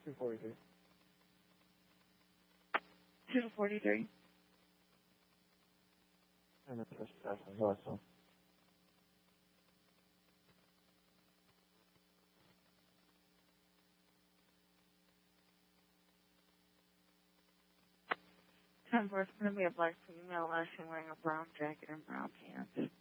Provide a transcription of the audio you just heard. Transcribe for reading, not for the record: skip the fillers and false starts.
243. 243. And the first person, also. It's going to be a black female last wearing a brown jacket and brown pants.